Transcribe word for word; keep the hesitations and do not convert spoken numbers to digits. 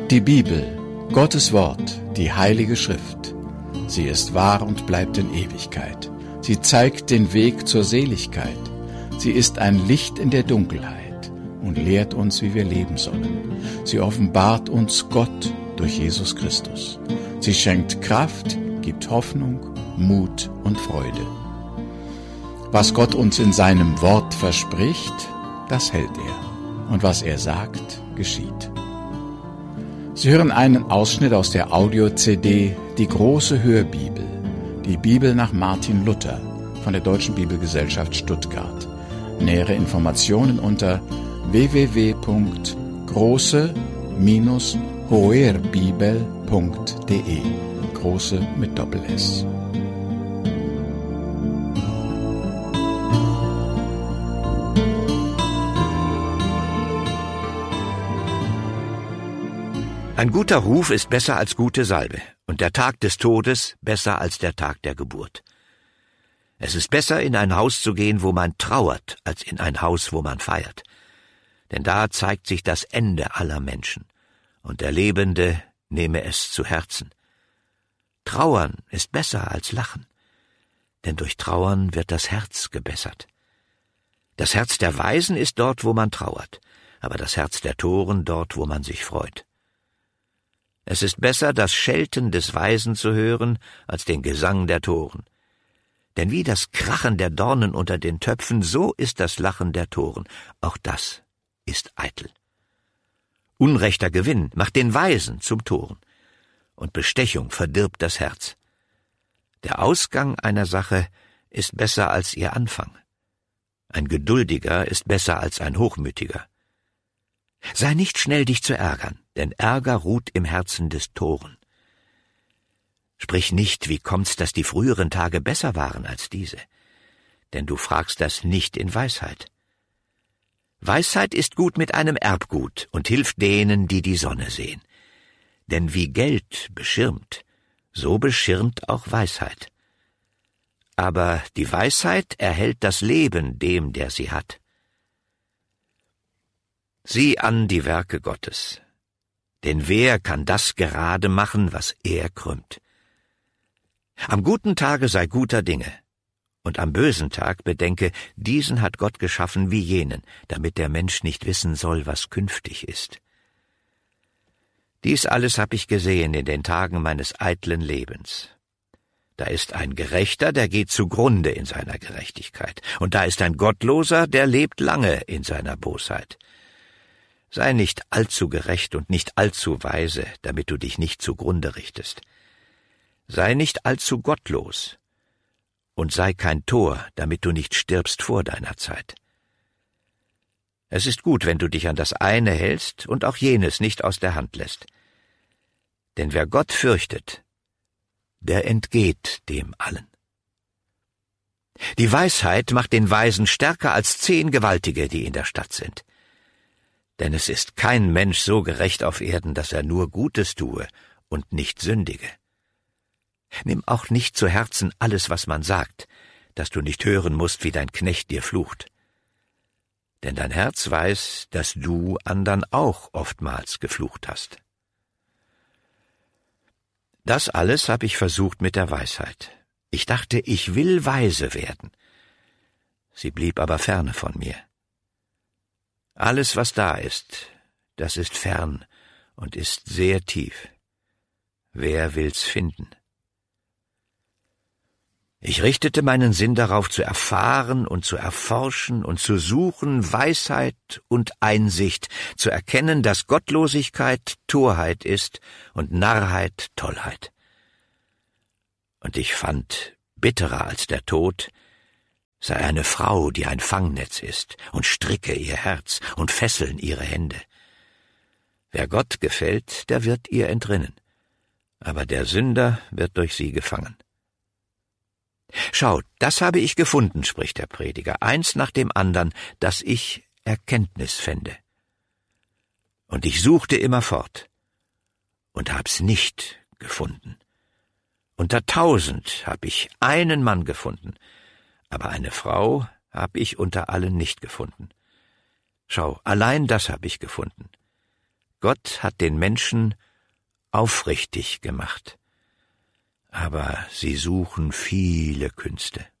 Die Bibel, Gottes Wort, die Heilige Schrift. Sie ist wahr und bleibt in Ewigkeit. Sie zeigt den Weg zur Seligkeit. Sie ist ein Licht in der Dunkelheit und lehrt uns, wie wir leben sollen. Sie offenbart uns Gott durch Jesus Christus. Sie schenkt Kraft, gibt Hoffnung, Mut und Freude. Was Gott uns in seinem Wort verspricht, das hält er. Und was er sagt, geschieht. Sie hören einen Ausschnitt aus der Audio-C D Die große Hörbibel, die Bibel nach Martin Luther von der Deutschen Bibelgesellschaft Stuttgart. Nähere Informationen unter w w w punkt große Bindestrich hoerbibel punkt de. Große mit Doppel-S. Ein guter Ruf ist besser als gute Salbe, und der Tag des Todes besser als der Tag der Geburt. Es ist besser, in ein Haus zu gehen, wo man trauert, als in ein Haus, wo man feiert. Denn da zeigt sich das Ende aller Menschen, und der Lebende nehme es zu Herzen. Trauern ist besser als Lachen, denn durch Trauern wird das Herz gebessert. Das Herz der Weisen ist dort, wo man trauert, aber das Herz der Toren dort, wo man sich freut. Es ist besser, das Schelten des Weisen zu hören, als den Gesang der Toren. Denn wie das Krachen der Dornen unter den Töpfen, so ist das Lachen der Toren. Auch das ist eitel. Unrechter Gewinn macht den Weisen zum Toren, und Bestechung verdirbt das Herz. Der Ausgang einer Sache ist besser als ihr Anfang. Ein Geduldiger ist besser als ein Hochmütiger. Sei nicht schnell, dich zu ärgern, denn Ärger ruht im Herzen des Toren. Sprich nicht, wie kommt's, dass die früheren Tage besser waren als diese, denn du fragst das nicht in Weisheit. Weisheit ist gut mit einem Erbgut und hilft denen, die die Sonne sehen. Denn wie Geld beschirmt, so beschirmt auch Weisheit. Aber die Weisheit erhält das Leben dem, der sie hat. Sieh an die Werke Gottes, denn wer kann das gerade machen, was er krümmt? Am guten Tage sei guter Dinge, und am bösen Tag bedenke, diesen hat Gott geschaffen wie jenen, damit der Mensch nicht wissen soll, was künftig ist. Dies alles hab ich gesehen in den Tagen meines eitlen Lebens. Da ist ein Gerechter, der geht zugrunde in seiner Gerechtigkeit, und da ist ein Gottloser, der lebt lange in seiner Bosheit. Sei nicht allzu gerecht und nicht allzu weise, damit du dich nicht zugrunde richtest. Sei nicht allzu gottlos und sei kein Tor, damit du nicht stirbst vor deiner Zeit. Es ist gut, wenn du dich an das eine hältst und auch jenes nicht aus der Hand lässt. Denn wer Gott fürchtet, der entgeht dem allen. Die Weisheit macht den Weisen stärker als zehn Gewaltige, die in der Stadt sind. Denn es ist kein Mensch so gerecht auf Erden, dass er nur Gutes tue und nicht sündige. Nimm auch nicht zu Herzen alles, was man sagt, dass du nicht hören musst, wie dein Knecht dir flucht. Denn dein Herz weiß, dass du andern auch oftmals geflucht hast. Das alles habe ich versucht mit der Weisheit. Ich dachte, ich will weise werden. Sie blieb aber ferne von mir. Alles, was da ist, das ist fern und ist sehr tief. Wer will's finden? Ich richtete meinen Sinn darauf, zu erfahren und zu erforschen und zu suchen Weisheit und Einsicht, zu erkennen, dass Gottlosigkeit Torheit ist und Narrheit Tollheit. Und ich fand, bitterer als der Tod, sei eine Frau, die ein Fangnetz ist, und stricke ihr Herz und fesseln ihre Hände. Wer Gott gefällt, der wird ihr entrinnen, aber der Sünder wird durch sie gefangen. Schau, das habe ich gefunden, spricht der Prediger, eins nach dem andern, dass ich Erkenntnis fände. Und ich suchte immerfort und hab's nicht gefunden. Unter tausend hab ich einen Mann gefunden, aber eine Frau hab ich unter allen nicht gefunden. Schau, allein das hab ich gefunden. Gott hat den Menschen aufrichtig gemacht. Aber sie suchen viele Künste.